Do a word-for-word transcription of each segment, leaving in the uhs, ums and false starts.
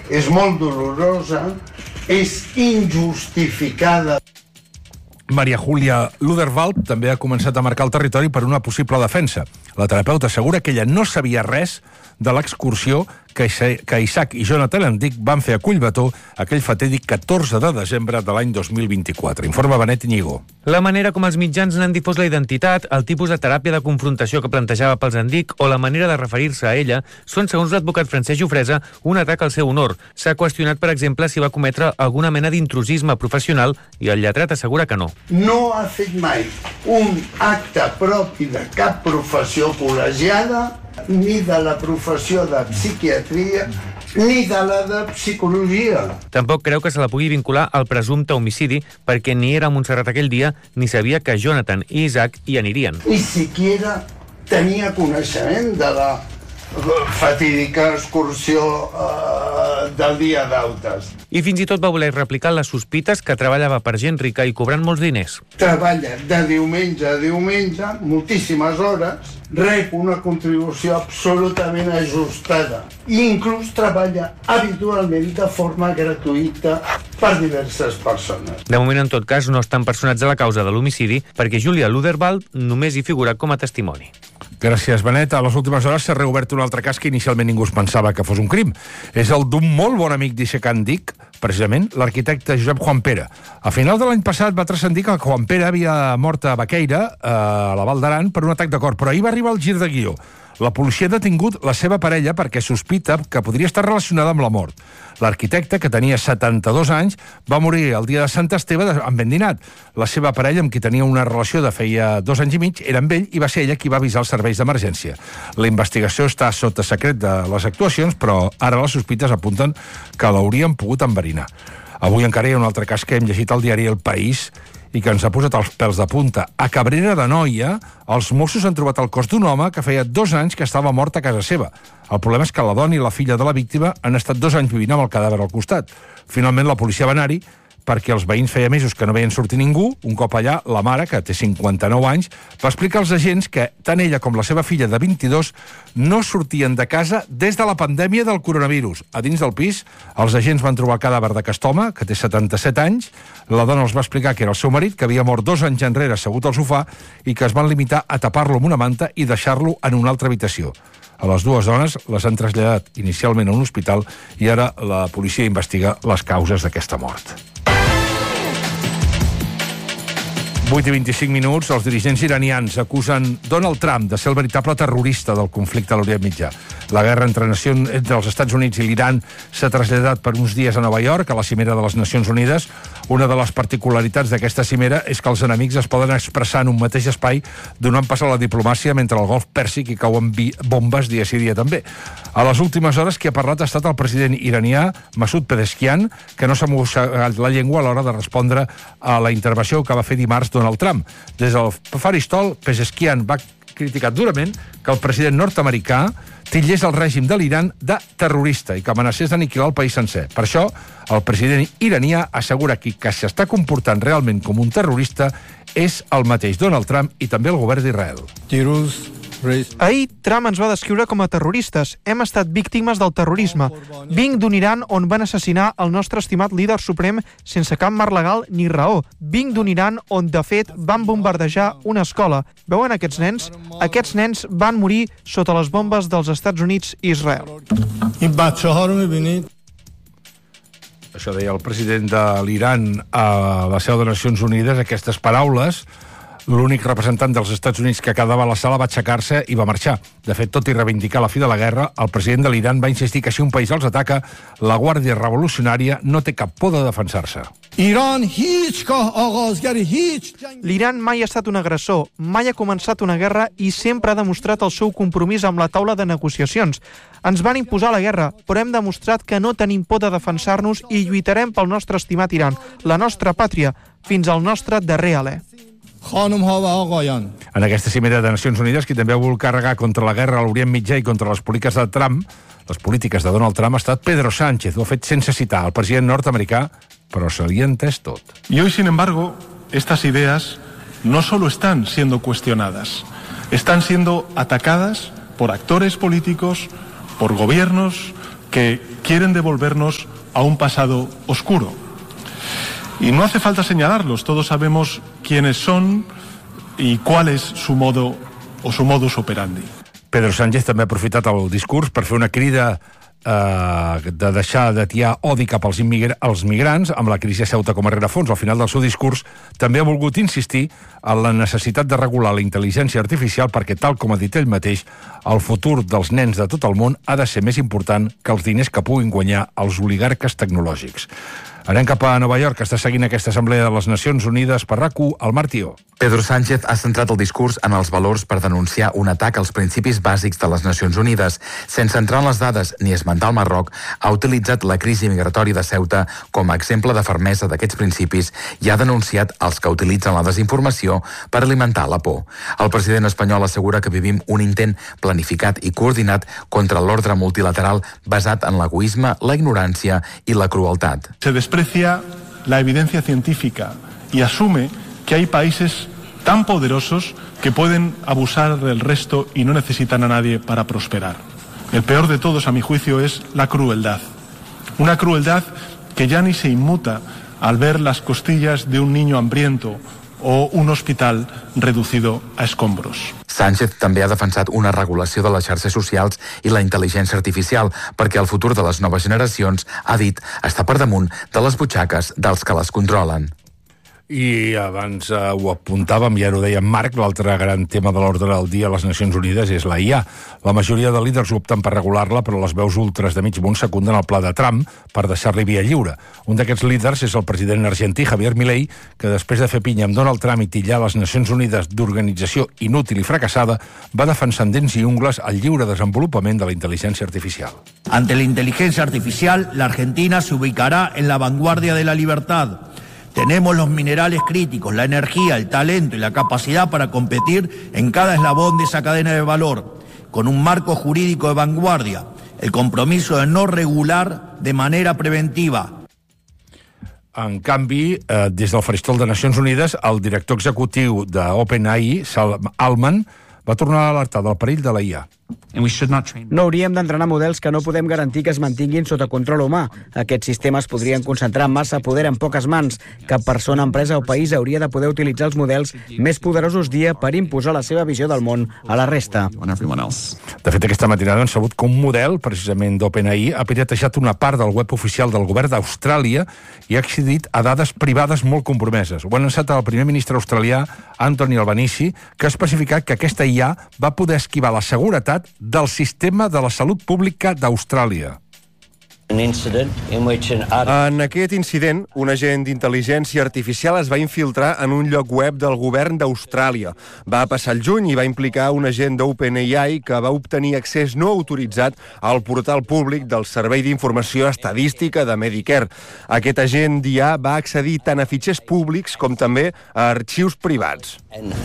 és molt dolorosa, és injustificada. Maria Júlia Ludervald també ha començat a marcar el territori per una possible defensa. La terapeuta assegura que ella no sabia res de l'excursió que Isaac i Jonathan Andic van fer a Collbató aquell fatídic catorze de desembre de l'any dos mil vint-i-quatre. Informa Benet Iñigo. La manera com els mitjans n'han difós la identitat, el tipus de teràpia de confrontació que plantejava pels Andic o la manera de referir-se a ella són, segons l'advocat Francesc Jofresa, un atac al seu honor. S'ha qüestionat, per exemple, si va cometre alguna mena d'intrusisme professional i el lletrat assegura que no. No ha fet mai un acte propi de cap professió col·legiada, ni de la professió de psiquiatria, ni de la de psicologia. Tampoc creu que se la pugui vincular al presumpte homicidi perquè ni era a Montserrat aquell dia ni sabia que Jonathan i Isaac hi anirien. Ni siquiera tenia coneixement de la fatídica excursió uh, del dia d'Autes. I fins i tot va voler replicar les sospites que treballava per gent rica i cobrant molts diners. Treballa de diumenge a diumenge, moltíssimes hores, rep una contribució absolutament ajustada i inclús treballa habitualment de forma gratuïta per diverses persones. De moment, en tot cas, no estan personats a la causa de l'homicidi perquè Júlia Ludervald només hi figura com a testimoni. Gràcies, Benet. A les últimes hores s'ha reobert un altre cas que inicialment ningú es pensava que fos un crim. És el d'un molt bon amic d'Isaac Andic, precisament l'arquitecte Josep Juan Pere. A final de l'any passat va transcendir que Juan Pere havia mort a Baqueira, a la Val d'Aran, per un atac de cor, però ahir va arribar el gir de guió. La policia ha detingut la seva parella perquè sospita que podria estar relacionada amb la mort. L'arquitecte, que tenia setanta-dos anys, va morir el dia de Sant Esteve amb ben dinat. La seva parella, amb qui tenia una relació de feia dos anys i mig, era amb ell i va ser ella qui va avisar els serveis d'emergència. La investigació està sota secret de les actuacions, però ara les sospites apunten que l'haurien pogut enverinar. Avui encara hi ha un altre cas que hem llegit al diari El País i que ens ha posat els pèls de punta. A Cabrera d'Anoia, els Mossos han trobat el cos d'un home que feia dos anys que estava mort a casa seva. El problema és que la dona i la filla de la víctima han estat dos anys vivint amb el cadàver al costat. Finalment, la policia va anar-hi perquè els veïns feia mesos que no veien sortir ningú. Un cop allà, la mare, que té cinquanta-nou anys, va explicar als agents que tant ella com la seva filla de vint-i-dos no sortien de casa des de la pandèmia del coronavirus. A dins del pis, els agents van trobar el cadàver d'aquest home, que té setanta-set anys. La dona els va explicar que era el seu marit, que havia mort dos anys enrere assegut al sofà i que es van limitar a tapar-lo amb una manta i deixar-lo en una altra habitació. A les dues dones les han traslladat inicialment a un hospital i ara la policia investiga les causes d'aquesta mort. vuit i vint-i-cinc minuts, els dirigents iranians acusen Donald Trump de ser el veritable terrorista del conflicte a l'Orient Mitjà. La guerra entre, nacions, entre els Estats Units i l'Iran s'ha traslladat per uns dies a Nova York, a la cimera de les Nacions Unides. Una de les particularitats d'aquesta cimera és que els enemics es poden expressar en un mateix espai, donant pas a la diplomàcia mentre al Golf Pèrsic hi cauen bombes dia sí dia també. A les últimes hores qui ha parlat ha estat el president iranià Masoud Pezeshkian, que no s'ha mossegat la llengua a l'hora de respondre a la intervenció que va fer dimarts Donald Trump. Des del faristol, Pezeshkian va criticar durament que el president nord-americà titllés el règim de l'Iran de terrorista i que amenacés d'aniquilar el país sencer. Per això, el president iranià assegura que qui s'està comportant realment com un terrorista és el mateix Donald Trump i també el govern d'Israel. Ahir, Trump ens va descriure com a terroristes. Hem estat víctimes del terrorisme. Vinc d'un Iran on van assassinar el nostre estimat líder suprem sense cap marc legal ni raó. Vinc d'un Iran on, de fet, van bombardejar una escola. Veuen aquests nens? Aquests nens van morir sota les bombes dels Estats Units i Israel. Això deia el president de l'Iran a la seu de Nacions Unides, aquestes paraules. L'únic representant dels Estats Units que quedava a la sala va aixecar-se i va marxar. De fet, tot i reivindicar la fi de la guerra, el president de l'Iran va insistir que si un país els ataca, la Guàrdia Revolucionària no té cap por de defensar-se. L'Iran mai ha estat un agressor, mai ha començat una guerra i sempre ha demostrat el seu compromís amb la taula de negociacions. Ens van imposar la guerra, però hem demostrat que no tenim por de defensar-nos i lluitarem pel nostre estimat Iran, la nostra pàtria, fins al nostre darrer alè. En aquesta cimera de Nacions Unides, qui també vol carregar contra la guerra a l'Orient Mitjà i contra les polítiques de Trump, les polítiques de Donald Trump, ha estat Pedro Sánchez. Ho ha fet sense citar el president nord-americà, però se li ha entès tot. Y hoy, sin embargo, estas ideas no solo están siendo cuestionadas, están siendo atacadas por actores políticos, por gobiernos, que quieren devolvernos a un pasado oscuro. Y no hace falta señalarlos, todos sabemos quiénes son y cuál es su modo o su modus operandi. Pedro Sánchez també ha aprofitat el discurs per fer una crida eh, de deixar d'atiar odi cap als, immigra als migrants, amb la crisi a Ceuta com a rerefons. Al final del seu discurs també ha volgut insistir en la necessitat de regular la intel·ligència artificial perquè, tal com ha dit ell mateix, el futur dels nens de tot el món ha de ser més important que els diners que puguin guanyar els oligarques tecnològics. Anem cap a Nova York, que està seguint aquesta Assemblea de les Nacions Unides per RAC u, el Marc Tió. Pedro Sánchez ha centrat el discurs en els valors per denunciar un atac als principis bàsics de les Nacions Unides. Sense entrar en les dades ni esmentar el Marroc, ha utilitzat la crisi migratòria de Ceuta com a exemple de fermesa d'aquests principis i ha denunciat els que utilitzen la desinformació per alimentar la por. El president espanyol assegura que vivim un intent planificat i coordinat contra l'ordre multilateral basat en l'egoisme, la ignorància i la crueltat. Se desprecia la evidencia científica y asume que hay países tan poderosos que pueden abusar del resto y no necesitan a nadie para prosperar. El peor de todos, a mi juicio, es la crueldad. Una crueldad que ya ni se inmuta al ver las costillas de un niño hambriento o un hospital reducido a escombros. Sánchez també ha defensat una regulació de les xarxes socials i la intel·ligència artificial perquè el futur de les noves generacions, ha dit, està per damunt de les butxaques dels que les controlen. I abans eh, ho apuntàvem, ja ho deia en Marc, l'altre gran tema de l'ordre del dia a les Nacions Unides és la I A. La majoria de líders opten per regular-la, però les veus ultres de mig món secunden el pla de Trump per deixar-li via lliure. Un d'aquests líders és el president argentí, Javier Milei, que després de fer pinya amb Donald Trump i titllar les Nacions Unides d'organització inútil i fracassada, va defensar amb dents i ungles el lliure desenvolupament de la intel·ligència artificial. Ante la inteligencia artificial, la Argentina se ubicará en la vanguardia de la libertad. Tenemos los minerales críticos, la energía, el talento y la capacidad para competir en cada eslabón de esa cadena de valor, con un marco jurídico de vanguardia, el compromiso de no regular de manera preventiva. En canvi, eh, des del faristol de Nacions Unides, el director executiu d'OpenAI, Sam Altman, va tornar a alertar del perill de la I A. No hauríem d'entrenar models que no podem garantir que es mantinguin sota control humà. Aquests sistemes podrien concentrar massa poder en poques mans. Cap persona, empresa o país hauria de poder utilitzar els models més poderosos dia per imposar la seva visió del món a la resta. De fet, aquesta matinada han sabut que un model, precisament d'OpenAI, ha piratejat una part del web oficial del govern d'Austràlia i ha accedit a dades privades molt compromeses. Ho ha anunciat el primer ministre australià, Anthony Albanese, que ha especificat que aquesta I A va poder esquivar la seguretat del sistema de la salut pública d'Austràlia. En aquest incident, un agent d'intel·ligència artificial es va infiltrar en un lloc web del govern d'Austràlia. Va passar el juny i va implicar un agent d'OpenAI que va obtenir accés no autoritzat al portal públic del Servei d'Informació Estadística de Medicare. Aquest agent d'I A va accedir tant a fitxers públics com també a arxius privats.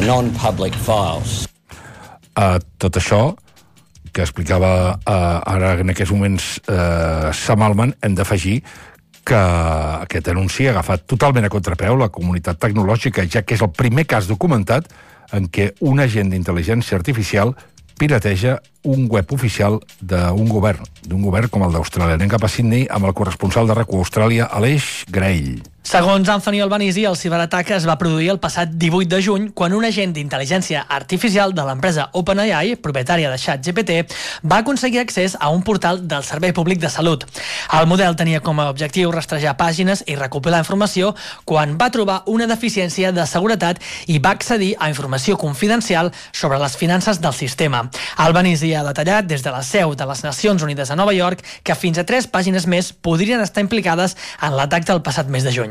Uh, tot això que explicava eh, ara en aquests moments eh, Sam Altman, hem d'afegir que aquest anunci ha agafat totalment a contrapeu la comunitat tecnològica, ja que és el primer cas documentat en què un agent d'intel·ligència artificial pirateja un web oficial d'un govern, d'un govern com el d'Austràlia. Anem cap a Sydney amb el corresponsal de RAC u Austràlia, Aleix Graell. Segons Anthony Albanese, el ciberatac es va produir el passat divuit de juny quan un agent d'intel·ligència artificial de l'empresa OpenAI, propietària de ChatGPT, va aconseguir accés a un portal del Servei Públic de Salut. El model tenia com a objectiu rastrejar pàgines i recopilar informació quan va trobar una deficiència de seguretat i va accedir a informació confidencial sobre les finances del sistema. Albanese ha detallat des de la seu de les Nacions Unides a Nova York que fins a tres pàgines més podrien estar implicades en l'atac del passat mes de juny.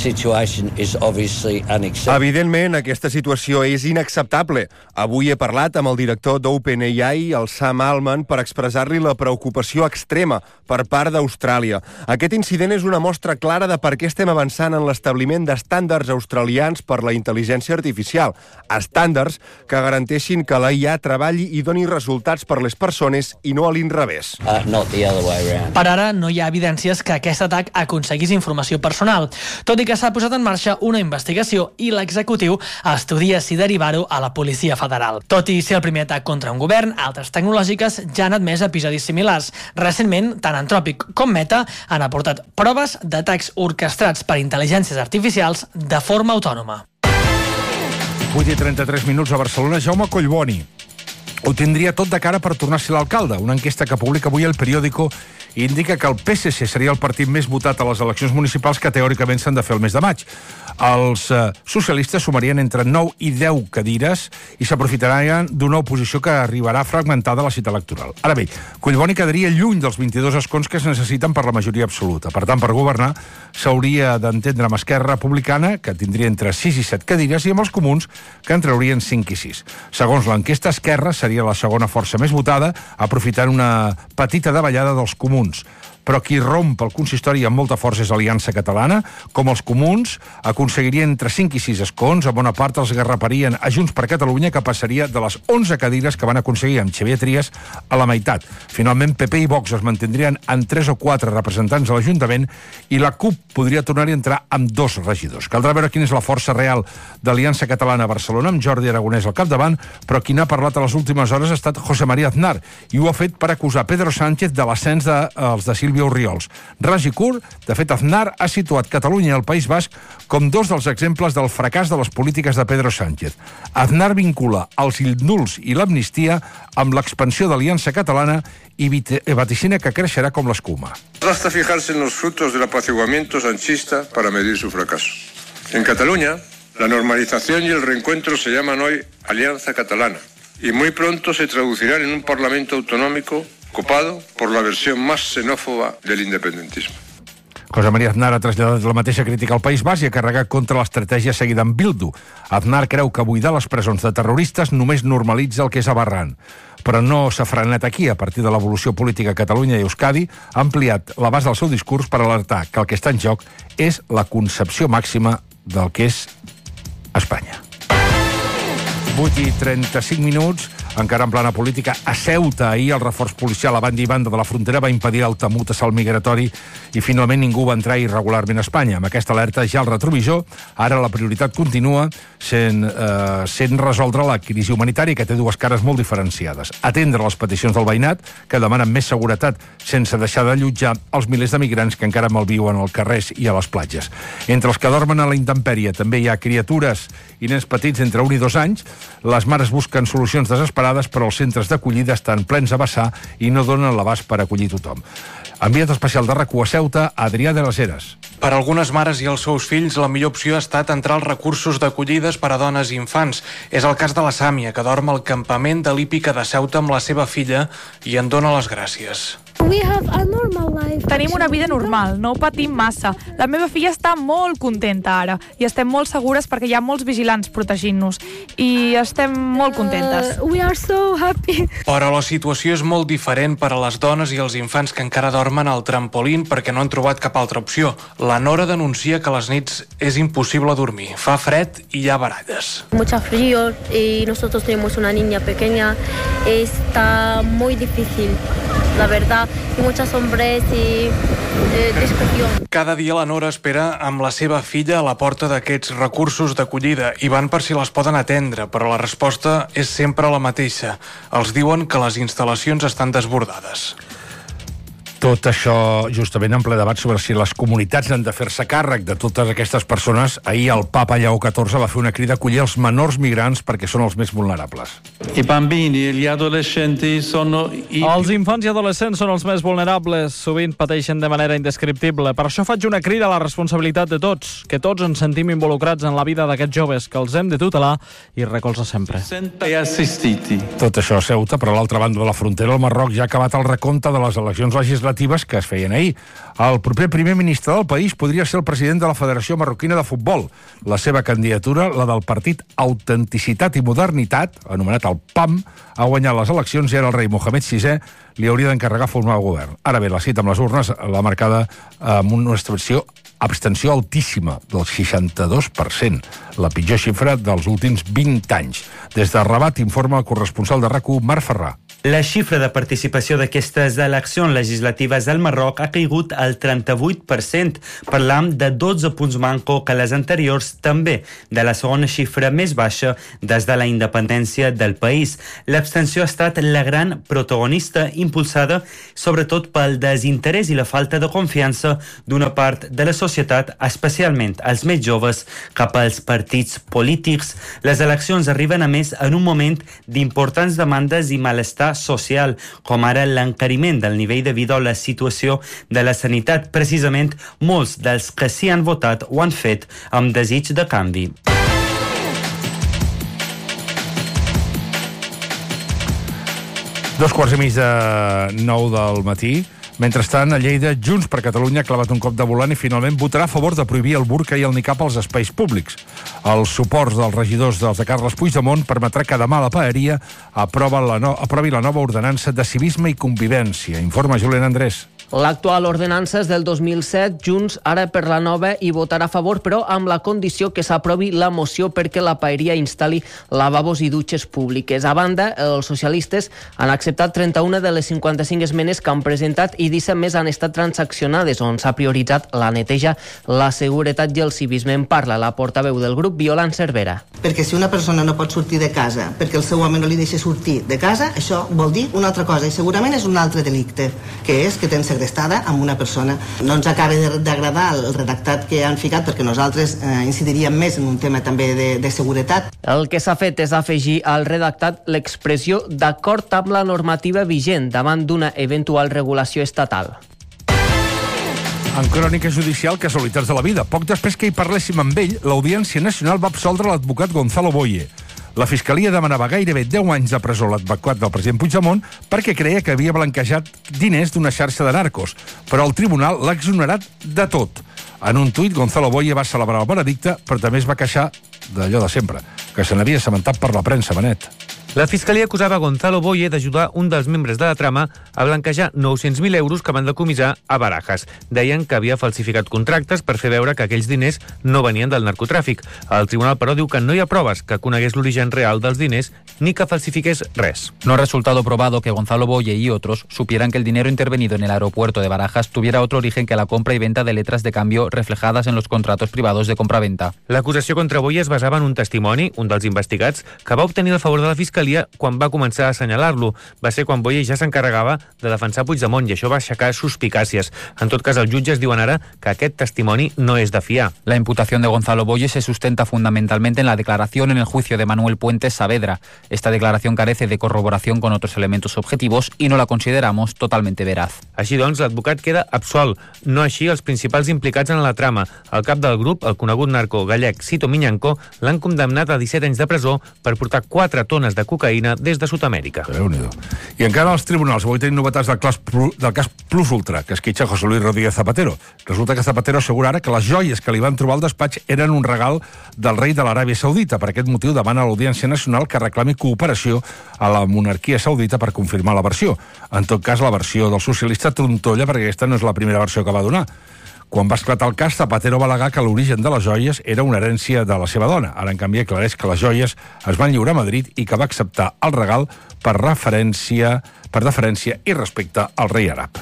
Evidentment, aquesta situació és inacceptable. Avui he parlat amb el director d'OpenAI, el Sam Altman, per expressar-li la preocupació extrema per part d'Austràlia. Aquest incident és una mostra clara de per què estem avançant en l'establiment d'estàndards australians per la intel·ligència artificial. Estàndards que garanteixin que la I A treballi i doni resultats per per les persones i no a l'inrevés. Uh, not the other way around. Per ara no hi ha evidències que aquest atac aconseguís informació personal, tot i que s'ha posat en marxa una investigació i l'executiu estudia si derivar-ho a la Policia Federal. Tot i ser el primer atac contra un govern, altres tecnològiques ja han admès episodis similars. Recentment, tant Anthropic com Meta han aportat proves d'atacs orquestrats per intel·ligències artificials de forma autònoma. vuit i trenta-tres minuts a Barcelona. Jaume Collboni ho tindria tot de cara per tornar a ser l'alcalde. Una enquesta que publica avui el Periódico indica que el P S C seria el partit més votat a les eleccions municipals que teòricament s'han de fer el mes de maig. Els eh, socialistes sumarien entre nou i deu cadires i s'aprofitarien d'una oposició que arribarà fragmentada a la cita electoral. Ara bé, Collboni quedaria lluny dels vint-i-dos escons que es necessiten per la majoria absoluta. Per tant, per governar s'hauria d'entendre amb Esquerra Republicana, que tindria entre sis i set cadires, i amb els comuns, que en traurien cinc i sis. Segons l'enquesta, Esquerra seria la segona força més votada, aprofitant una petita davallada dels comuns. Però qui romp el consistori amb molta força és Aliança Catalana. Com els comuns, aconseguirien entre cinc i sis escons, a bona part els garraparien a Junts per Catalunya, que passaria de les onze cadires que van aconseguir amb Xavier Trias a la meitat. Finalment, P P i Vox es mantindrien en tres o quatre representants a l'Ajuntament i la CUP podria tornar a entrar amb dos regidors. Caldrà veure quina és la força real d'Aliança Catalana a Barcelona, amb Jordi Aragonès al capdavant, però qui n'ha parlat a les últimes hores ha estat José María Aznar, i ho ha fet per acusar Pedro Sánchez de l'ascens dels de, de Sílvia Orriols. Ras i curt, de fet, Aznar ha situat Catalunya i el País Basc com dos dels exemples del fracàs de les polítiques de Pedro Sánchez. Aznar vincula els indults i l'amnistia amb l'expansió d'Aliança Catalana i vaticina que creixerà com l'escuma. Basta fijarse en los frutos del apaciguamiento sanchista para medir su fracaso. En Cataluña, la normalización y el reencuentro se llaman hoy Alianza Catalana y muy pronto se traducirán en un Parlamento autonómico copado por la versión más xenófoba del independentismo. José María Aznar ha traslladat la mateixa crítica al País Basc i ha carregat contra l'estratègia seguida amb Bildu. Aznar creu que buidar les presons de terroristes només normalitza el que és aberrant. Però no s'ha frenat aquí. A partir de l'evolució política a Catalunya i Euskadi, ha ampliat l'abast del seu discurs per alertar que el que està en joc és la concepció màxima del que és Espanya. vuit i trenta-cinc minuts, encara en plana política. A Ceuta, ahir el reforç policial a banda i banda de la frontera va impedir el temut assalt migratori i finalment ningú va entrar irregularment a Espanya. Amb aquesta alerta ja el retrovisor, ara la prioritat continua sent, eh, sent resoldre la crisi humanitària, que té dues cares molt diferenciades. Atendre les peticions del veïnat, que demanen més seguretat sense deixar d'allotjar els milers de migrants que encara malviuen als carrers i a les platges. Entre els que dormen a la intempèrie també hi ha criatures i nens petits entre un i dos anys. Les mares busquen solucions desesperades, però els centres d'acollida estan plens a vessar i no donen l'abast per acollir tothom. Enviat especial de RAC u a Ceuta, Adrià de les Heres. Per a algunes mares i els seus fills, la millor opció ha estat entrar als recursos d'acollides per a dones i infants. És el cas de la Sàmia, que dorm al campament de l'Hípica de Ceuta amb la seva filla i en dona les gràcies. Tenim una vida normal, no ho patim massa. La meva filla està molt contenta ara i estem molt segures perquè hi ha molts vigilants protegint-nos i estem molt contentes. Uh, we are so happy. Però la situació és molt diferent per a les dones i els infants que encara dormen al trampolín perquè no han trobat cap altra opció. La Nora denuncia que a les nits és impossible dormir. Fa fred i hi ha baralles. Mucho frío y nosotros tenemos una niña pequeña. Está muy difícil, la verdad. Y muchos hombres y eh, discusión. Cada dia la Nora espera amb la seva filla a la porta d'aquests recursos d'acollida i van per si les poden atendre, però la resposta és sempre la mateixa. Els diuen que les instal·lacions estan desbordades. Tot això justament en ple debat sobre si les comunitats han de fer-se càrrec de totes aquestes persones. Ahir el papa Lleó catorze va fer una crida a acollir els menors migrants perquè són els més vulnerables. I bambini e gli adolescenti sono i... Els infants i adolescents són els més vulnerables, sovint pateixen de manera indescriptible. Per això faig una crida a la responsabilitat de tots, que tots ens sentim involucrats en la vida d'aquests joves, que els hem de tutelar i recolzar sempre. Tot això a Ceuta, però a l'altra banda de la frontera, el Marroc ja ha acabat el recompte de les eleccions legislatives que es feien ahir. El proper primer ministre del país podria ser el president de la Federació Marroquina de Futbol. La seva candidatura, la del partit Autenticitat i Modernitat, anomenat el P A M, ha guanyat les eleccions i ara el rei Mohamed sisè li hauria d'encarregar formar el govern. Ara bé, la cita amb les urnes l'ha marcada amb una abstenció, abstenció altíssima, del seixanta-dos per cent, la pitjor xifra dels últims vint anys. Des de Rabat informa el corresponsal de RAC u, Marc Ferrà. La xifra de participació d'aquestes eleccions legislatives al Marroc ha caigut al trenta-vuit per cent, parlant de dotze punts manco que les anteriors, també de la segona xifra més baixa des de la independència del país. L'abstenció ha estat la gran protagonista, impulsada sobretot pel desinterès i la falta de confiança d'una part de la societat, especialment els més joves, cap als partits polítics. Les eleccions arriben a més en un moment d'importants demandes i malestar social, com ara l'encariment del nivell de vida o la situació de la sanitat. Precisament, molts dels que s'hi han votat ho han fet amb desig de canvi. Dos quarts i mig de nou del matí. Mentrestant, a Lleida, Junts per Catalunya ha clavat un cop de volant i finalment votarà a favor de prohibir el burca i el nicab als espais públics. Els suports dels regidors dels de Carles Puigdemont permetrà que demà la Paeria aprovi la, no, aprovi la nova ordenança de civisme i convivència. Informa Julián Andrés. L'actual ordenança és del dos mil set, Junts ara per la nova hi votarà a favor, però amb la condició que s'aprovi la moció perquè la Paeria instal·li lavabos i dutxes públiques. A banda, els socialistes han acceptat trenta-una de les cinquanta-cinc esmenes que han presentat i disset més han estat transaccionades, on s'ha prioritzat la neteja, la seguretat i el civisme. En parla la portaveu del grup, Violant Cervera. Perquè si una persona no pot sortir de casa perquè el seu home no li deixa sortir de casa, això vol dir una altra cosa i segurament és un altre delicte, que és que tens segrestada amb una persona. No ens acaba d'agradar el redactat que han ficat perquè nosaltres eh, incidiríem més en un tema també de, de seguretat. El que s'ha fet és afegir al redactat l'expressió d'acord amb la normativa vigent davant d'una eventual regulació estatal. En crònica judicial, casualitats de la vida. Poc després que hi parléssim amb ell, l'Audiència Nacional va absoldre l'advocat Gonzalo Boye. La Fiscalia demanava gairebé deu anys de presó a l'advocat del president Puigdemont perquè creia que havia blanquejat diners d'una xarxa de narcos, però el tribunal l'ha exonerat de tot. En un tuit, Gonzalo Boye va celebrar el veredicte, però també es va queixar d'allò de sempre, que se n'havia assabentat per la premsa, Benet. La Fiscalia acusava Gonzalo Boye d'ajudar un dels membres de la trama a blanquejar nou-cents mil euros que van decomissar a Barajas. Deien que havia falsificat contractes per fer veure que aquells diners no venien del narcotràfic. El tribunal, però, diu que no hi ha proves que conegués l'origen real dels diners ni que falsifiqués res. No ha resultado probado que Gonzalo Boye y otros supieran que el dinero intervenido en el aeropuerto de Barajas tuviera otro origen que la compra y venta de letras de cambio reflejadas en los contratos privados de compra-venta. L'acusació contra Boye es basava en un testimoni, un dels investigats, que va obtenir el favor de la Fiscalia quan va començar a assenyalar-lo. Va ser quan Boye ja s'encarregava de defensar Puigdemont i això va aixecar suspicàcies. En tot cas, els jutges diuen ara que aquest testimoni no és de fiar. La imputación de Gonzalo Boye se sustenta fundamentalmente en la declaración en el juicio de Manuel Puentes Saavedra. Esta declaración carece de corroboración con otros elementos objetivos y no la consideramos totalmente veraz. Així doncs, l'advocat queda absolt, no així els principals implicats en la trama. El cap del grup, el conegut narco gallec Cito Miñanco, l'han condemnat a disset anys de presó per portar quatre tones de cocaïna des de Sud-amèrica. I encara als tribunals, avui tenim novetats del cas, del cas Plus Ultra, que esquitxa José Luis Rodríguez Zapatero. Resulta que Zapatero assegura ara que les joies que li van trobar al despatx eren un regal del rei de l'Aràbia Saudita. Per aquest motiu demana a l'Audiència Nacional que reclami cooperació a la monarquia saudita per confirmar la versió. En tot cas, la versió del socialista trontolla, perquè aquesta no és la primera versió que va donar. Quan va esclatar el cas, Zapatero va al·legar que l'origen de les joies era una herència de la seva dona. Ara, en canvi, aclareix que les joies es van lliurar a Madrid i que va acceptar el regal per referència, per deferència i respecte al rei àrab.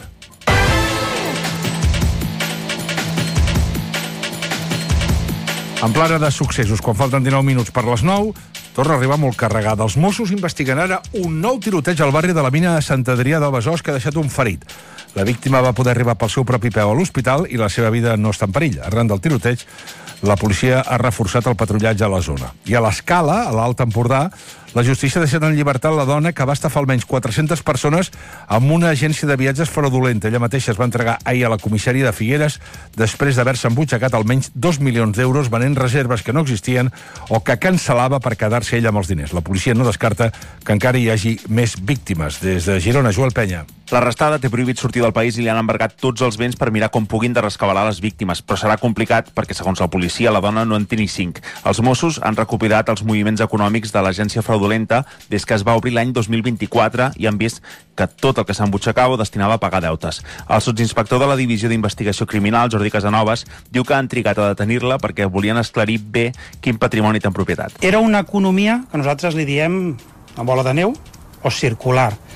En plana de successos, quan falten dinou minuts per les nou, torna a arribar molt carregada. Els Mossos investiguen ara un nou tiroteig al barri de la Mina de Sant Adrià del Besòs que ha deixat un ferit. La víctima va poder arribar pel seu propi peu a l'hospital i la seva vida no està en perill. Arran del tiroteig, la policia ha reforçat el patrullatge a la zona. I a l'Escala, a l'Alt Empordà, la justícia ha deixat en llibertat la dona que va estafar almenys quatre-centes persones amb una agència de viatges fraudulenta. Ella mateixa es va entregar ahir a la comissaria de Figueres després d'haver-se embutxacat almenys dos milions d'euros venent reserves que no existien o que cancel·lava per quedar-se ella amb els diners. La policia no descarta que encara hi hagi més víctimes. Des de Girona, Joel Penya. L'arrestada té prohibit sortir del país i li han embargat tots els béns per mirar com puguin de rescabalar les víctimes, però serà complicat perquè, segons la policia, la dona no en té ni cinc. Els Mossos han recopilat els moviments econòmics de l'agència fraudulenta des que es va obrir l'any dos mil vint-i-quatre i han vist que tot el que s'embutxacava ho destinava a pagar deutes. El sotsinspector de la Divisió d'Investigació Criminal, Jordi Casanovas, diu que han trigat a detenir-la perquè volien esclarir bé quin patrimoni té en propietat. Era una economia que nosaltres li diem a bola de neu o circular.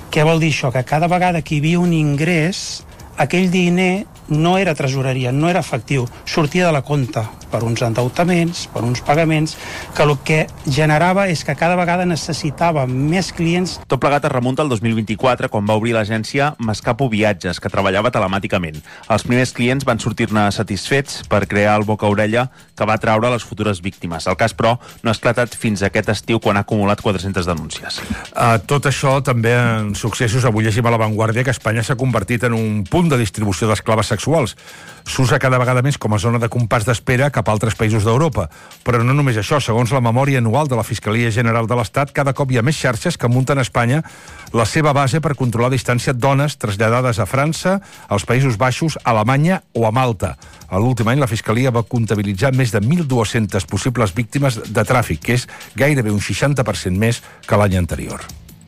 Què vol dir això? Que cada vegada que hi havia un ingrés, aquell diner no era tresoreria, no era efectiu, sortia de la compta per uns endeutaments, per uns pagaments, que el que generava és que cada vegada necessitava més clients. Tot plegat es remunta al dos mil vint-i-quatre, quan va obrir l'agència Mascapo Viatges, que treballava telemàticament. Els primers clients van sortir-ne satisfets per crear el boca-orella que va atraure les futures víctimes. El cas, però, no ha esclatat fins aquest estiu, quan ha acumulat quatre-centes denúncies. Uh, tot això també en successos. Avui llegim a La Vanguardia que Espanya s'ha convertit en un punt de distribució d'esclaves sexuals. S'usa cada vegada més com a zona de compàs d'espera cap a altres països d'Europa. Però no només això, segons la memòria anual de la Fiscalia General de l'Estat, cada cop hi ha més xarxes que munten a Espanya la seva base per controlar a distància dones traslladades a França, als Països Baixos, a Alemanya o a Malta. A l'últim any la Fiscalia va comptabilitzar més de mil dues-centes possibles víctimes de tràfic, que és gairebé un seixanta per cent més que l'any anterior.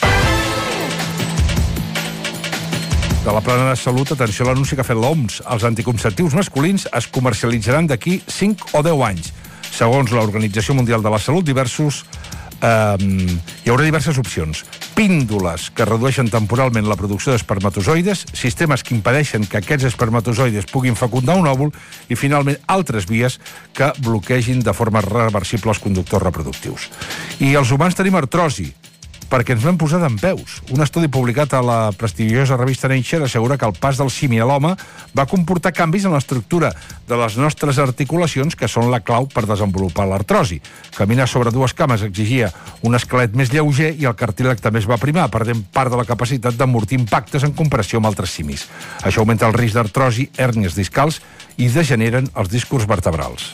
De la plana de salut, atenció a l'anunci que ha fet l'O M S. Els anticonceptius masculins es comercialitzaran d'aquí cinc o deu anys. Segons l'Organització Mundial de la Salut, diversos, eh, hi haurà diverses opcions. Píndoles que redueixen temporalment la producció d'espermatozoides, sistemes que impedeixen que aquests espermatozoides puguin fecundar un òvul i, finalment, altres vies que bloquegin de forma reversible els conductors reproductius. I els humans tenim artrosi, perquè ens vam posar dempeus. Un estudi publicat a la prestigiosa revista Nature assegura que el pas del simi a l'home va comportar canvis en l'estructura de les nostres articulacions, que són la clau per desenvolupar l'artrosi. Caminar sobre dues cames exigia un esquelet més lleuger i el cartílag també es va primar, perdent part de la capacitat d'amortir impactes en comparació amb altres simis. Això augmenta el risc d'artrosi, hèrnies discals i degeneren els discos vertebrals.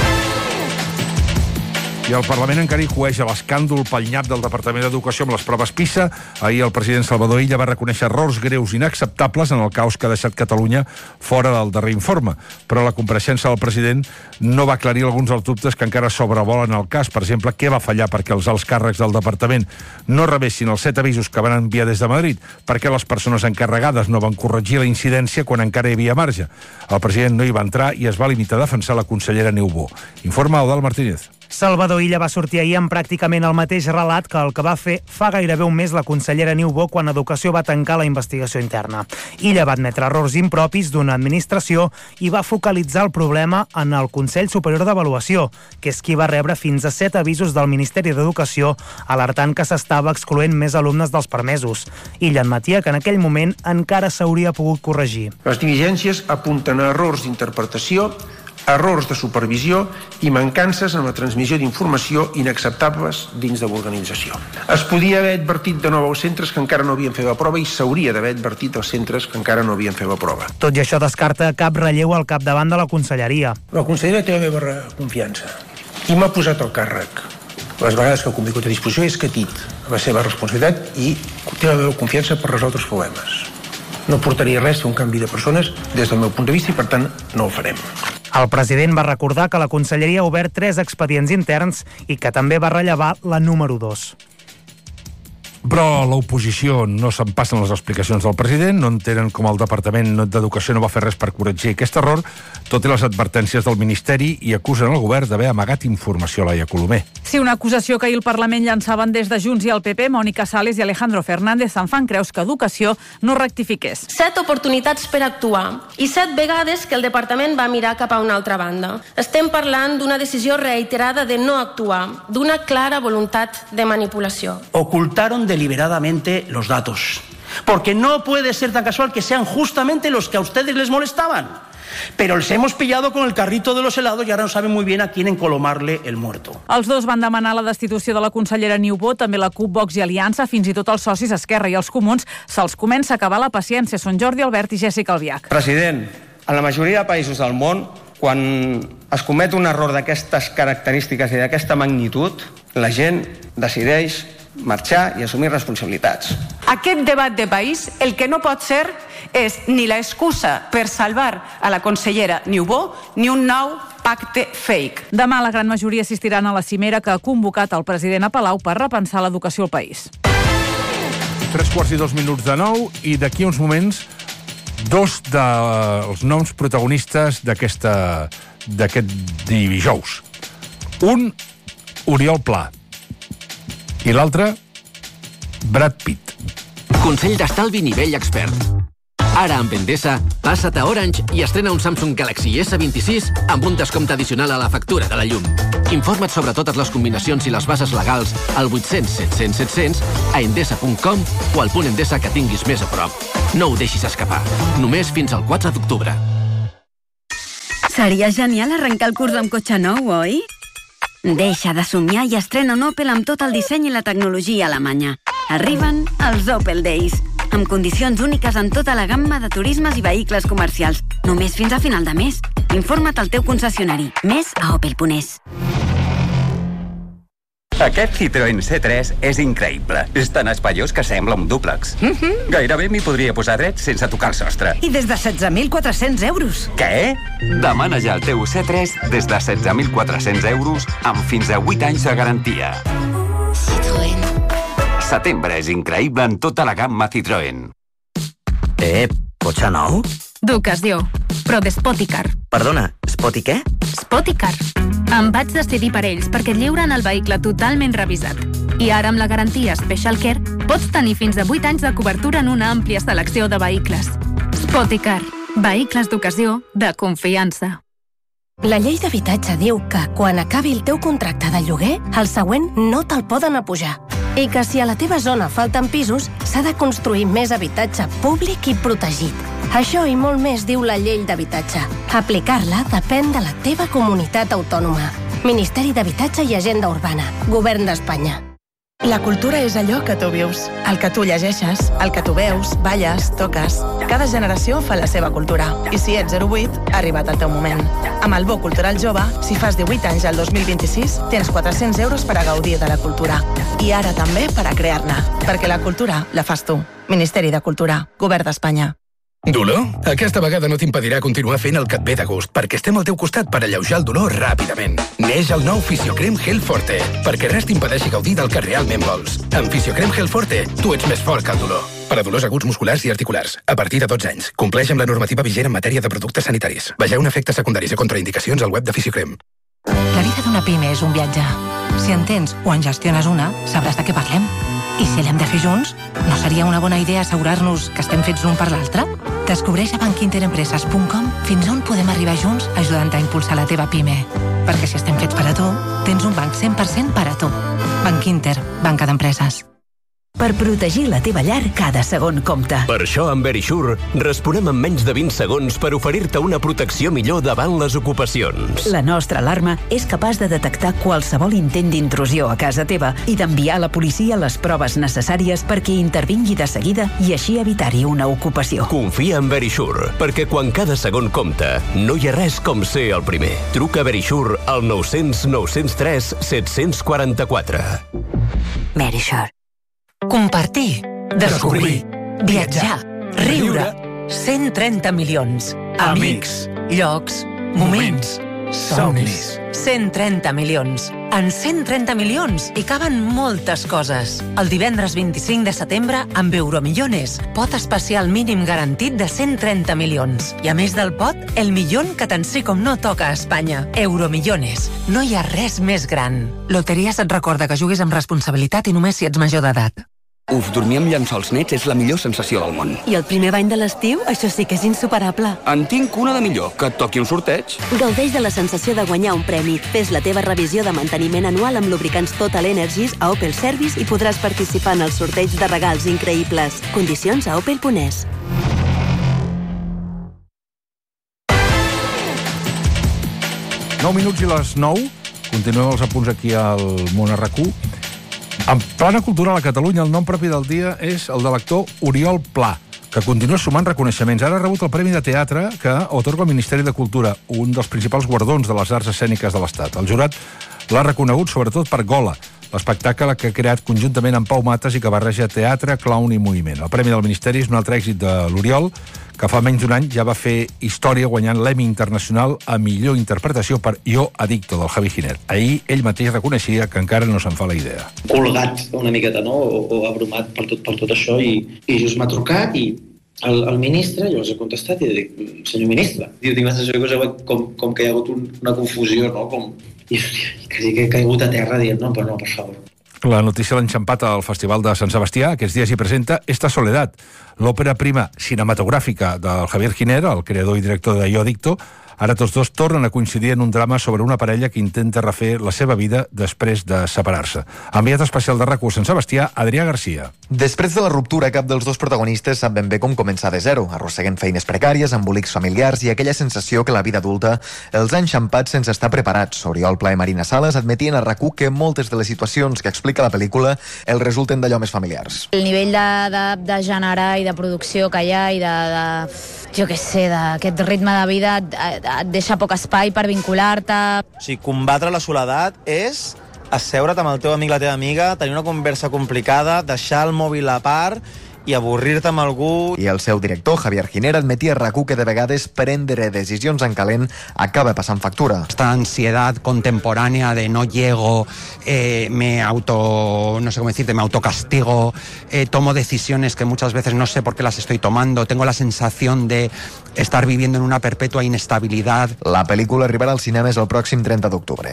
I el Parlament encara hi jueix a l'escàndol pel nyap del Departament d'Educació amb les proves PISA. Ahir el president Salvador Illa va reconèixer errors greus inacceptables en el caos que ha deixat Catalunya fora del darrer informe. Però la compareixença del president no va aclarir alguns dels dubtes que encara sobrevolen el cas. Per exemple, què va fallar perquè els alts càrrecs del departament no rebessin els set avisos que van enviar des de Madrid? Per què les persones encarregades no van corregir la incidència quan encara hi havia marge? El president no hi va entrar i es va limitar a defensar la consellera Niubó. Informa Eudald Martínez. Salvador Illa va sortir ahir amb pràcticament el mateix relat que el que va fer fa gairebé un mes la consellera Niubó quan Educació va tancar la investigació interna. Illa va admetre errors impropis d'una administració i va focalitzar el problema en el Consell Superior d'Avaluació, que és qui va rebre fins a set avisos del Ministeri d'Educació alertant que s'estava excloent més alumnes dels permesos. Illa admetia que en aquell moment encara s'hauria pogut corregir. Les diligències apunten a errors d'interpretació, errors de supervisió i mancances en la transmissió d'informació inacceptables dins de l'organització. Es podia haver advertit de nou als centres que encara no havien fet la prova i s'hauria d'haver advertit als centres que encara no havien fet la prova. Tot i això descarta cap relleu al capdavant de la conselleria. La consellera té la meva confiança i m'ha posat al càrrec. Les vegades que ha convingut a disposició he escatit la seva responsabilitat i té la meva confiança per resoldre els problemes. No portaria res a un canvi de persones des del meu punt de vista i, per tant, no ho farem. El president va recordar que la conselleria ha obert tres expedients interns i que també va rellevar la número dos. Però l'oposició no se'n passen les explicacions del president, no entenen com el Departament d'Educació no va fer res per corregir aquest error, tot i les advertències del Ministeri, i acusen el govern d'haver amagat informació a Laia Colomer. Sí, una acusació que ahir el Parlament llançaven des de Junts i el P P, Mònica Sales i Alejandro Fernández se'n fan creus que Educació no rectifiqués. Set oportunitats per actuar i set vegades que el Departament va mirar cap a una altra banda. Estem parlant d'una decisió reiterada de no actuar, d'una clara voluntat de manipulació. Ocultaron deliberadamente los datos, porque no puede ser tan casual que sean justamente los que a ustedes les molestaban. Pero les hemos pillado con el carrito de los helados y ahora no saben muy bien a quién encolomarle el muerto. Els dos van demanar la destitució de la consellera Niubó, també la CUP, Vox i Aliança, fins i tot els socis Esquerra i els Comuns. Se'ls comença a acabar la paciència. Són Jordi Albert i Jessica Albiach. President, en la majoria de països del món, quan es comet un error d'aquestes característiques i d'aquesta magnitud, la gent decideix marxar i assumir responsabilitats. Aquest debat de país el que no pot ser és ni la excusa per salvar a la consellera Niubó ni un nou pacte fake. Demà la gran majoria assistiran a la cimera que ha convocat el president a Palau per repensar l'educació al país. Tres quarts i dos minuts de nou i d'aquí uns moments dos dels noms protagonistes d'aquesta d'aquest dijous. Un, Oriol Pla, i l'altre, Brad Pitt. Consell d'estalvi nivell expert. Ara amb Endesa, passa't a Orange i estrena un Samsung Galaxy essa vint-i-sis amb un descompte addicional a la factura de la llum. Informa't sobre totes les combinacions i les bases legals al vuit-cents set cents set cents, a endesa punt com o al punt Endesa que tinguis més a prop. No ho deixis escapar. Només fins al quatre d'octubre. Seria genial arrencar el curs amb cotxe nou, oi? Deixa de somiar i estrena un Opel amb tot el disseny i la tecnologia alemanya. Arriben els Opel Days, amb condicions úniques en tota la gamma de turismes i vehicles comercials. Només fins a final de mes. Informa't al teu concessionari. Més a opel punt es. Aquest Citroën C tres és increïble. És tan espaiós que sembla un dúplex. Mm-hmm. Gairebé m'hi podria posar dret sense tocar el sostre. I des de setze mil quatre-cents euros. Què? Demana ja el teu C tres des de setze mil quatre-cents euros amb fins a vuit anys de garantia. Citroën. Setembre és increïble en tota la gamma Citroën. Eh, cotxe nou? D'ocasió, però de Spoticar. Perdona, Spoti què? Spoticar. Em vaig decidir per ells perquè et lliuren el vehicle totalment revisat. I ara amb la garantia Special Care pots tenir fins a vuit anys de cobertura en una àmplia selecció de vehicles. Spoticar. Vehicles d'ocasió de confiança. La llei d'habitatge diu que quan acabi el teu contracte de lloguer, el següent no te'l poden apujar. I que si a la teva zona falten pisos, s'ha de construir més habitatge públic i protegit. Això i molt més diu la llei d'habitatge. Aplicar-la depèn de la teva comunitat autònoma. Ministeri d'Habitatge i Agenda Urbana. Govern d'Espanya. La cultura és allò que tu vius, el que tu llegeixes, el que tu veus, balles, toques. Cada generació fa la seva cultura. I si ets zero vuit, ha arribat el teu moment. Amb el Bo Cultural Jove, si fas divuit anys al dos mil vint-i-sis, tens quatre-cents euros per a gaudir de la cultura. I ara també per a crear-ne. Perquè la cultura la fas tu. Ministeri de Cultura. Govern d'Espanya. Dolor? Aquesta vegada no t'impedirà continuar fent el que et ve de gust, perquè estem al teu costat per alleujar el dolor ràpidament. Neix el nou Fisiocrem Gel Forte, perquè res t'impedeixi gaudir del que realment vols. Amb Fisiocrem Gel Forte, tu ets més fort que el dolor. Per a dolors aguts musculars i articulars, a partir de dotze anys. Compleix amb la normativa vigent en matèria de productes sanitaris. Vegeu efectes secundaris i contraindicacions al web de Fisiocrem. La vida d'una pime és un viatge. Si en tens o en gestiones una, sabràs de què parlem. I si l'hem de fer junts, no seria una bona idea assegurar-nos que estem fets l'un per l'altre? Descobreix a bankinterempreses punt com fins on podem arribar junts ajudant a impulsar la teva pime. Perquè si estem fets per a tu, tens un banc cent per cent per a tu. Bankinter, banca d'empreses. Per protegir la teva llar, cada segon compta. Per això, amb Verisure, responem en menys de vint segons per oferir-te una protecció millor davant les ocupacions. La nostra alarma és capaç de detectar qualsevol intent d'intrusió a casa teva i d'enviar a la policia les proves necessàries perquè intervingui de seguida i així evitar-hi una ocupació. Confia en Verisure, perquè quan cada segon compta, no hi ha res com ser el primer. Truca a Verisure al nou cents nou cents tres set cents quaranta-quatre. Verisure. Compartir, descobrir, viatjar, riure, cent trenta milions. Amics, llocs, moments, somnis. cent trenta milions. En cent trenta milions hi caben moltes coses. El divendres vint-i-cinc de setembre, amb Euromillones, pot especial mínim garantit de cent trenta milions. I a més del pot, el milion que tant sí com no toca a Espanya. Euromillones. No hi ha res més gran. Loteries et recorda que juguis amb responsabilitat i només si ets major d'edat. Uf, dormir amb llençols nets és la millor sensació del món. I el primer bany de l'estiu, això sí que és insuperable. En tinc una de millor, que et toqui un sorteig. Gaudeix de la sensació de guanyar un premi. Fes la teva revisió de manteniment anual amb lubricants Total Energies a Opel Service i podràs participar en el sorteig de regals increïbles. Condicions a opel punt es. nou minuts i les nou. Continuem els apunts aquí al Món R Q. En plana cultural a Catalunya, el nom propi del dia és el de l'actor Oriol Pla, que continua sumant reconeixements. Ara ha rebut el Premi de Teatre que atorga el Ministeri de Cultura, un dels principals guardons de les arts escèniques de l'Estat. El jurat l'ha reconegut sobretot per Gola, l'espectacle que ha creat conjuntament amb Pau Mates i que barreja teatre, clown i moviment. El Premi del Ministeri és un altre èxit de l'Oriol, que fa menys d'un any ja va fer història guanyant l'Emmy Internacional a millor interpretació per Jo Adicto, del Javi Giner. Ahir ell mateix reconeixia que encara no se'n fa la idea. Colgat una miqueta, no?, o, o abrumat per tot, per tot això, i, i just m'ha trucat i el, el ministre, jo els he contestat i dic, senyor ministre, diu, tinc la sensació que com, com que hi ha hagut un, una confusió, no?, com... I hòstia, quasi que he caigut a terra dient, no, però no, per favor. La notícia l'ha enxampat al Festival de Sant Sebastià. Aquests dies hi presenta Esta Soledad, l'òpera prima cinematogràfica del Javier Giner, el creador i director de Yo Adicto. Ara tots dos tornen a coincidir en un drama sobre una parella que intenta refer la seva vida després de separar-se. Enviat especial de RAC u Sant Sebastià, Adrià Garcia. Després de la ruptura, cap dels dos protagonistes sap ben bé com començar de zero, arrosseguen feines precàries, embolics familiars i aquella sensació que la vida adulta els ha enxampat sense estar preparats. Oriol Pla i Marina Sales admetien a RAC u que moltes de les situacions que explica la pel·lícula els resulten d'allò més familiars. El nivell de, de, de generar i de producció que hi ha i de, de jo què sé, d'aquest ritme de vida et, et deixa poc espai per vincular-te. O sigui, combatre la soledat és asseure't amb el teu amic, la teva amiga, tenir una conversa complicada, deixar el mòbil a part i avorrir-te amb algú. I el seu director, Javier Giner, admetia a RAC u que de vegades prendre decisions en calent acaba passant factura. Esta ansiedad contemporánea de no llego, eh, me auto, no sé cómo decirte, me autocastigo, eh, tomo decisiones que muchas veces no sé por qué las estoy tomando, tengo la sensación de estar viviendo en una perpetua inestabilidad. La pel·lícula arribarà als cinemes el pròxim trenta d'octubre.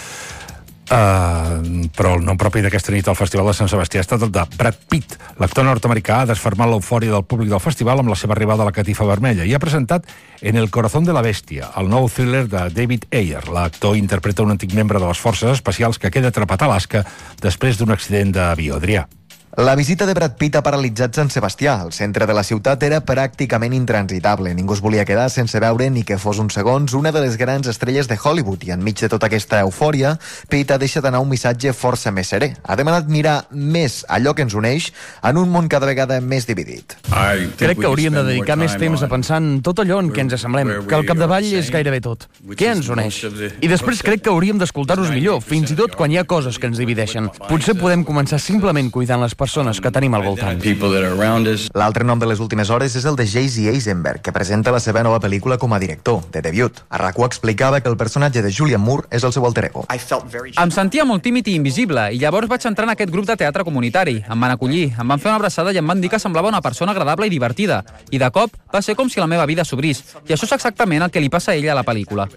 Uh, però el nom propi d'aquesta nit al Festival de Sant Sebastià ha estat el de Brad Pitt. L'actor nord-americà ha desfermat l'eufòria del públic del festival amb la seva arribada a la catifa vermella i ha presentat En el corazón de la bestia, el nou thriller de David Ayer. L'actor interpreta un antic membre de les forces especials que queda atrapat a Alaska després d'un accident d'avió. Adrià. La visita de Brad Pitt ha paralitzat Sant Sebastià. El centre de la ciutat era pràcticament intransitable. Ningú es volia quedar sense veure ni que fos uns segons una de les grans estrelles de Hollywood. I enmig de tota aquesta eufòria, Pitt ha deixat anar un missatge força més serè. Ha demanat mirar més allò que ens uneix en un món cada vegada més dividit. Crec que hauríem de dedicar més temps a pensar en tot allò en què ens assemblem, que al capdavall és gairebé tot. Què ens uneix? I després crec que hauríem d'escoltar-nos millor, fins i tot quan hi ha coses que ens divideixen. Potser podem començar simplement cuidant les persones que tenim al voltant. L'altre nom de les últimes hores és el de J C Eisenberg, que presenta la seva nova pel·lícula com a director, de debut. A RAC u explicava que el personatge de Julian Moore és el seu alter ego. Em sentia molt tímid i invisible, i llavors vaig entrar en aquest grup de teatre comunitari. Em van acollir, em van fer una abraçada i em van dir que semblava una persona agradable i divertida. I de cop va ser com si la meva vida s'obrís. I això és exactament el que li passa a ella a la pel·lícula.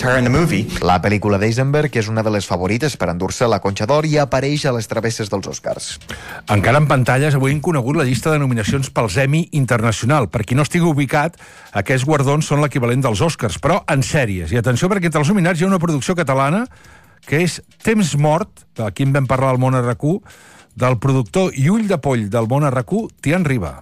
La pel·lícula d'Eisenberg és una de les favorites per endur-se la Conxa d'Or i apareix a les travesses dels Oscars. Encara en pantalles, avui hem conegut la llista de nominacions pels Emmy Internacional. Per qui no estigui ubicat, aquests guardons són l'equivalent dels Oscars, però en sèries. I atenció, perquè entre els nominats hi ha una producció catalana que és Temps mort, d'aquí en vam parlar al Món a RAC u, del productor i ull de poll del Món a RAC u, Tian Riba.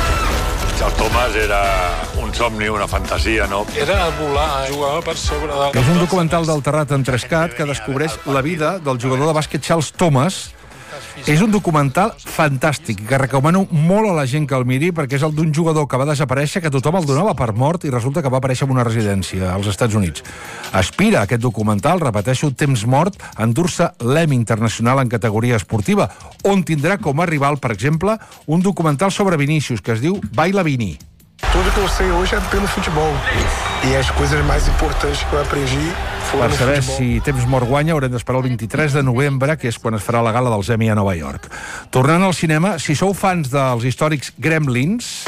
El Thomas era un somni, una fantasia, no? Era volar, jugava per sobre del... És un documental del Terrat Entrescat que descobreix la vida del jugador de bàsquet Charles Thomas. És un documental fantàstic que recomano molt a la gent que el miri perquè és el d'un jugador que va desaparèixer, que tothom el donava per mort i resulta que va aparèixer en una residència als Estats Units. Aspira a aquest documental, repeteixo, Temps mort, a endur-se l'Emmy Internacional en categoria esportiva, on tindrà com a rival, per exemple, un documental sobre Vinícius que es diu Baila Vini. Tudo que eu sei hoje é pelo futebol. E as coisas mais importantes que eu aprendi foram Per no saber futebol. si Temps mort guanya haurem d'esperar el vint-i-tres de novembre, que és quan es farà la gala dels Emmy a Nova York. Tornant al cinema, si sou fans dels històrics Gremlins,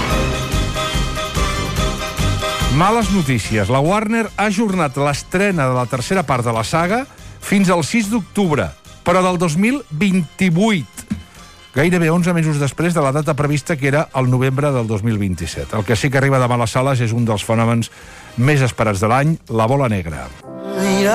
males notícies. La Warner ha ajornat l'estrena de la tercera part de la saga fins al sis d'octubre, però del dos mil vint-i-vuit. Gairebé onze mesos després de la data prevista, que era el novembre del dos mil vint-i-set. El que sí que arriba demà a les sales és un dels fenòmens més esperats de l'any, La bola negra.